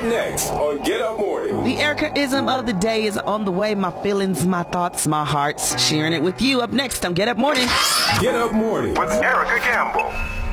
next on Get Up Morning. The Erica-ism of the day is on the way. My feelings, my thoughts, my hearts. Sharing it with you. Up next on Get Up Morning. Get Up Morning with Erica Campbell.